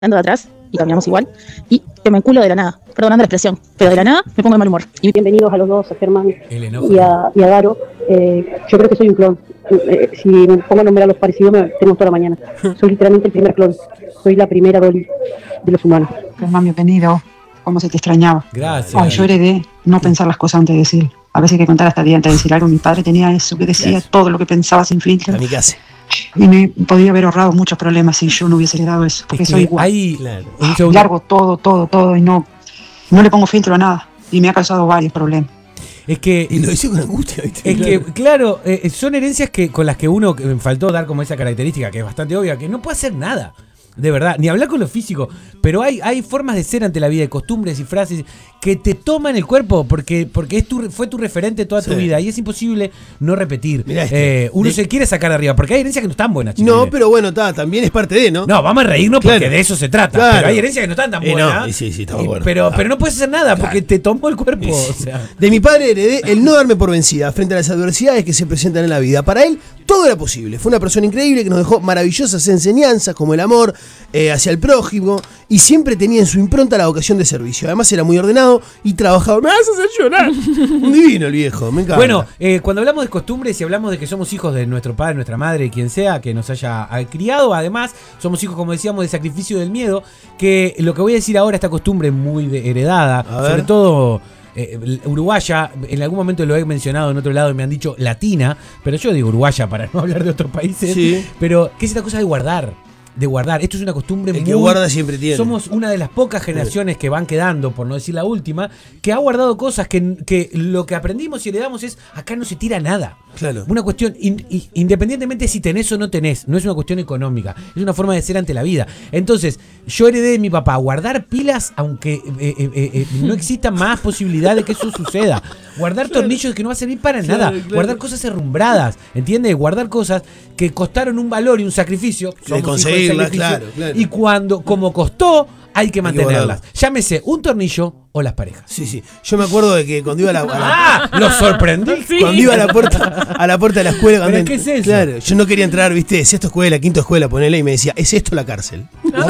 ando de atrás y caminamos igual, y que me enculo de la nada, perdonando la expresión, pero de la nada me pongo de mal humor. Y bienvenidos a los dos, a Germán y a Daro. Yo creo que soy un clon. Si me pongo a nombrar los parecidos, tenemos toda la mañana. Soy literalmente el primer clon. Soy la primera Dolly de los humanos. Germán, bienvenido. ¿Cómo se te extrañaba? Gracias. Ay, yo heredé no pensar las cosas antes de decir. A veces hay que contar hasta día antes de decir algo. Mi padre tenía eso, que decía todo lo que pensaba sin filtro. A mi casa. Y me podía haber ahorrado muchos problemas si yo no hubiese heredado eso. Porque soy igual. Ahí, claro, largo todo y no le pongo filtro a nada. Y me ha causado varios problemas. Es que, y lo hice con angustia, ¿viste? Es que, claro, son herencias con las que uno me faltó dar como esa característica, que es bastante obvia, que no puede hacer nada. De verdad, ni hablar con lo físico, pero hay formas de ser ante la vida, de costumbres y frases que te toman el cuerpo porque fue tu referente toda tu vida y es imposible no repetir. Mirá uno se quiere sacar de arriba, porque hay herencias que no están buenas, chicos. No, pero bueno, también es parte de, ¿no? No, vamos a reírnos porque de eso se trata. Claro. Pero hay herencias que no están tan buenas. No, sí, estamos buenos. Pero no puedes hacer nada porque te tomó el cuerpo. O sea. De mi padre heredé el no darme por vencida frente a las adversidades que se presentan en la vida. Para él, todo era posible. Fue una persona increíble que nos dejó maravillosas enseñanzas como el amor hacia el prójimo y siempre tenía en su impronta la vocación de servicio. Además era muy ordenado y trabajador. Me vas a hacer llorar. Un divino el viejo, me encanta. Bueno, cuando hablamos de costumbres y hablamos de que somos hijos de nuestro padre, nuestra madre, quien sea que nos haya criado, además somos hijos, como decíamos, del sacrificio del miedo, que lo que voy a decir ahora, esta costumbre muy heredada, sobre todo uruguaya, en algún momento lo he mencionado en otro lado y me han dicho latina, pero yo digo uruguaya para no hablar de otros países, pero ¿qué es esta cosa de guardar? Esto es una costumbre el que guarda siempre tiene. Somos una de las pocas generaciones que van quedando, por no decir la última, que ha guardado cosas que lo que aprendimos y heredamos es acá no se tira nada. Claro. Una cuestión, independientemente si tenés o no tenés, no es una cuestión económica, es una forma de ser ante la vida. Entonces, yo heredé de mi papá guardar pilas aunque no exista más posibilidad de que eso suceda. Guardar tornillos que no va a servir para nada. Guardar cosas herrumbradas, ¿entiendes? Guardar cosas que costaron un valor y un sacrificio. De conseguirlas, claro. Y como costó, hay que mantenerlas. Llámese un tornillo o las parejas. Sí. Yo me acuerdo de que cuando iba a la ¡Lo sorprendí! Cuando iba a la puerta de la escuela. ¿Pero qué es eso? Claro, yo no quería entrar, ¿viste? Sexta escuela, quinta escuela, ponele, y me decía, ¿es esto la cárcel?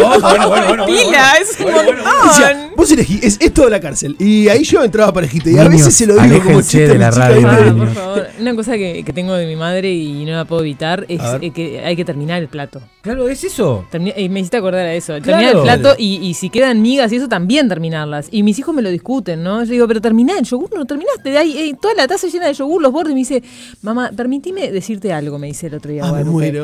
Bueno. Pila, es un montón. Decía, vos elegí, es esto la cárcel. Y ahí yo entraba parejito. Y a veces se lo digo como chiste de la radio. Por favor. Una cosa que tengo de mi madre y no la puedo evitar es que hay que terminar el plato. Claro, es eso. Y me hiciste acordar a eso. Terminar el plato y si quedan migas y eso también terminarlas. Y mis hijos me lo discuten, ¿no? Yo digo, pero terminá el yogur, no terminaste. Hay toda la taza llena de yogur, los bordes. Y me dice, mamá, permitime decirte algo, me dice el otro día. Me muero.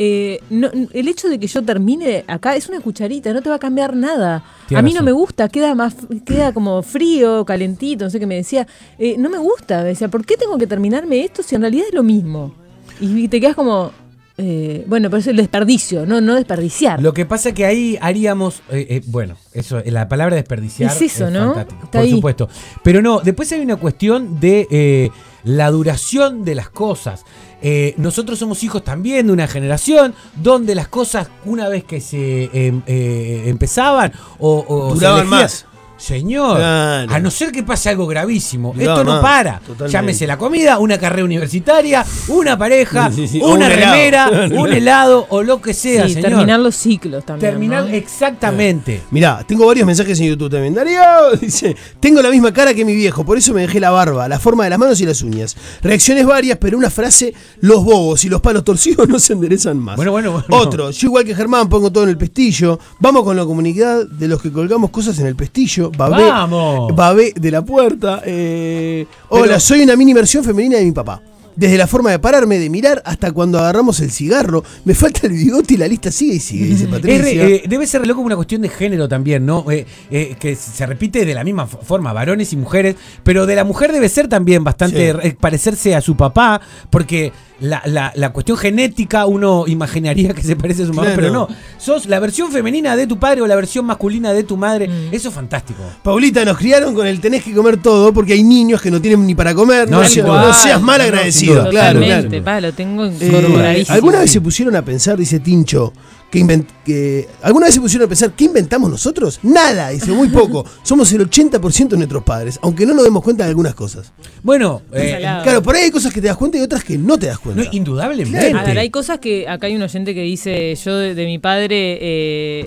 El hecho de que yo termine acá es una cucharita, no te va a cambiar nada. Tienes a mí razón. no me gusta, queda como frío, calentito, no sé qué me decía. No me gusta, me decía, ¿por qué tengo que terminarme esto si en realidad es lo mismo? Y te quedas como... bueno, pero es el desperdicio, no desperdiciar. Lo que pasa es que ahí haríamos, eso, la palabra desperdiciar es eso, ¿no? fantástico, Está por ahí. supuesto. Pero no, después hay una cuestión de la duración de las cosas. Nosotros somos hijos también de una generación donde las cosas, una vez que se empezaban o duraban se elegían, más. Señor, claro. a no ser que pase algo gravísimo, No, esto no para. totalmente. Llámese la comida, una carrera universitaria, una pareja, Sí. una O un remera, helado. un helado o lo que sea, Sí, señor. terminar los ciclos también. Terminar ¿no? exactamente. Mirá, tengo varios mensajes en YouTube también. Darío dice, tengo la misma cara que mi viejo, por eso me dejé la barba, la forma de las manos y las uñas. Reacciones varias, pero una frase, los bobos y los palos torcidos no se enderezan más. Bueno. Otro, yo igual que Germán pongo todo en el pestillo. Vamos con la comunidad de los que colgamos cosas en el pestillo. ¡Vamos! Babé de la puerta. Hola, soy una mini versión femenina de mi papá. Desde la forma de pararme, de mirar, hasta cuando agarramos el cigarro. Me falta el bigote y la lista sigue y sigue, dice Patricia. Debe ser loco una cuestión de género también, ¿no? Que se repite de la misma forma, varones y mujeres, pero de la mujer debe ser también bastante parecerse a su papá, porque la cuestión genética uno imaginaría que se parece a su mamá, pero no. Sos la versión femenina de tu padre o la versión masculina de tu madre. Eso es fantástico. Paulita, nos criaron con el tenés que comer todo porque hay niños que no tienen ni para comer. No seas mal agradecido. Claro. Totalmente, lo tengo incorporadísimo. ¿Alguna vez se pusieron a pensar, dice Tincho, ¿alguna vez se pusieron a pensar qué inventamos nosotros? Nada, dice, muy poco. Somos el 80% de nuestros padres, aunque no nos demos cuenta de algunas cosas. Bueno, claro, por ahí hay cosas que te das cuenta y otras que no te das cuenta. No, indudablemente. A ver, hay cosas que acá hay un oyente que dice, yo de mi padre